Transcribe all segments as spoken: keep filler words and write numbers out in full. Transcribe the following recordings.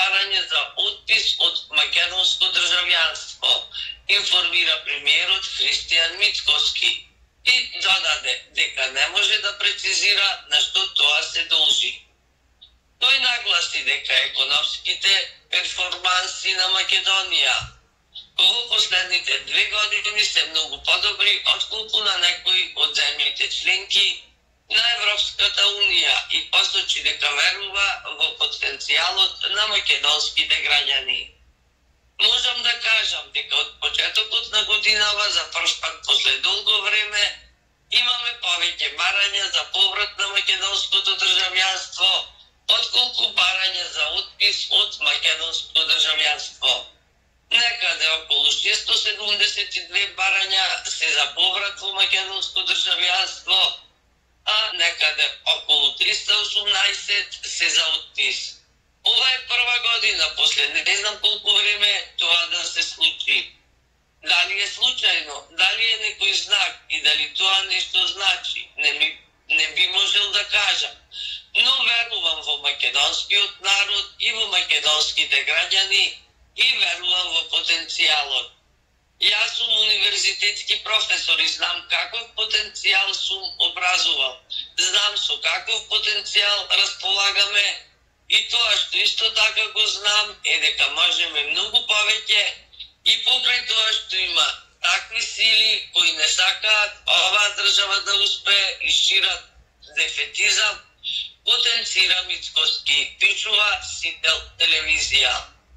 барање за отпис од македонско државјанство, информира премиерот Христијан Мицкоски и додаде дека не може да прецизира на што тоа се должи. Тој нагласи дека економските перформанси на Македонија во последните две години се многу подобри отколку на некои од земјите членки на Европската Унија и посочи дека верува во потенцијалот на македонските граѓани. Можам да кажам дека од почетокот на годинава за првпат после долго време имаме повеќе барања за поврат на македонското државјанство отколку барање за отпис од македонското државјанство. Некаде околу шестоста седумдесет и две барања се за поврат во македонско државјанство, а некаде околу триста и осумнаесет се за отпис. Ова е прва година после не знам колку време тоа да се случи. Дали е случајно, дали е некој знак и дали тоа нешто значи, не, ми, не би можел да кажам. Но верувам во македонскиот народ и во македонските граѓани и верувам во потенцијалот. Јас сум универзитетски професор и знам каков потенцијал сум образувал. Знам со каков потенцијал располагаме и тоа што исто така го знам е дека можеме многу повеќе и покрај тоа што има такви сили кои не сакаат оваа држава да успее и шират дефетизам, потенцира Мицкоски, пишува Сител телевизија.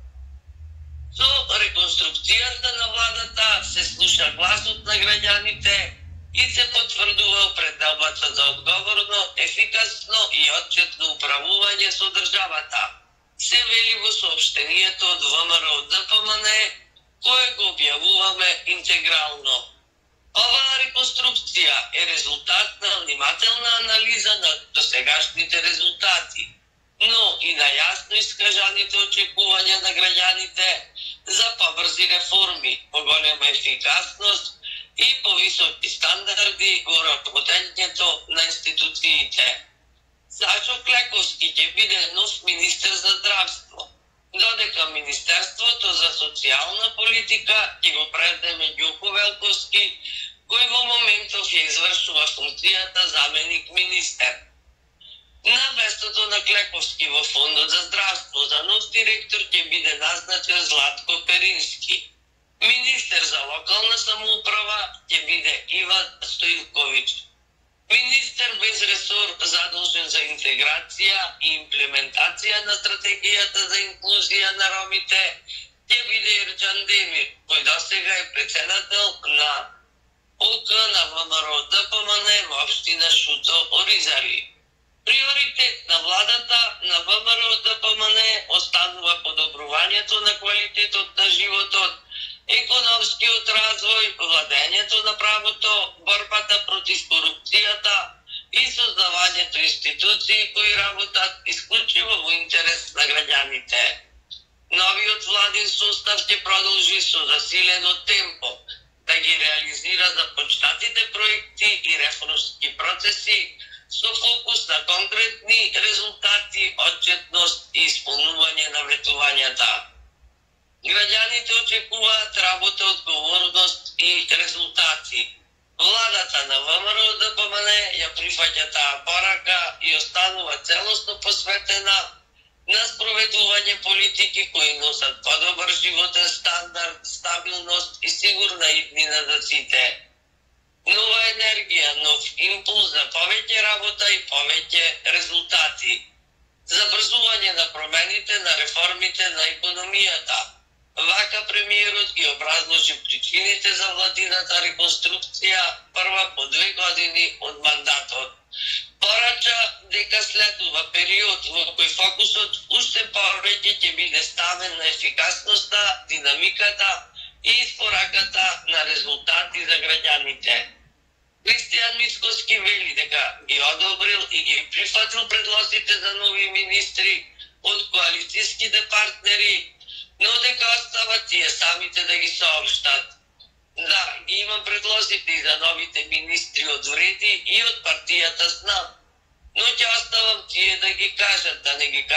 Со реконструкцијата на владата се слуша гласот на граѓаните и се потврдува определбата за одговорно, ефикасно и отчетно управување со државата. Се вели во соопштението од ВМРО Д П М Н, кое го објавуваме интегрално. Оваа реконструкција е резултат на внимателна анализа на досегашните резултати, но и на јасно искажаните очекувања на граѓаните за побрзи реформи, поголема ефикасност и повисоки стандарди во работењето на институциите. Сашо Клековски ќе биде нов министер за здравство, додека Министерството за социјална политика ќе го преземе Ѓуко Велковски, кој во моментов ја извршува функцијата заменик министер. На местото на Клековски во Фондот за здравство за нов директор ќе биде назначен Златко Перински. Министер за локална самоуправа ќе биде Иван Стоилковиќ. Министер без ресор задолжен за интеграција и имплементација на стратегијата за инклузија на ромите ќе биде Ерџан Демир, кој досега е председател на О К на ВМРО Д П М Н во општина Шуто Оризари. Приоритет на владата на ВМРО Д П М Н останува подобрувањето на квалитетот на животот, економскиот развој, владењето на правото, борбата против корупцијата и создавањето институции кои работат исклучиво во интерес на граѓаните. Новиот владин состав ќе продолжи со засилено темпо да ги реализира започнатите проекти и реформски процеси со фокус на конкретни резултати, отчетност и исполнување на ветувањата. Граѓаните очекуваат работа, одговорност и резултати. Владата на ВМРО Д П М Н ја прифаќа таа порака и останува целосно посветена на спроведување политики кои носат подобар животен стандард, стабилност и сигурна иднина за сите. Нова енергија, нов импулс за повеќе работа и повеќе резултати. Забрзување на промените на реформите на економијата. Вака премиерот ги образложи причините за владината реконструкција прва по две години од мандатот. Порача дека следува период во кој фокусот уште повеќе ќе биде ставен на ефикасноста, динамиката и испораката на резултати за граѓаните. Христијан Мицкоски вели дека ги одобрил и ги прифатил предлозите за нови министри од коалицијските партнери, но дека остава тие самите да ги соопштат. Да, ги имам предлозите и за новите министри од Вреди и од партијата СНАП, но ќе оставам тие да ги кажат, да не ги кажат